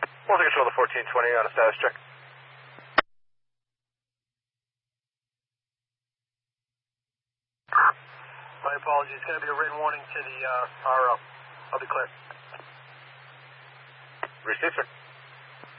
We'll take control of the 1420 on a status check. My apologies. It's going to be a written warning to the RO. I'll be clear. Received, sir.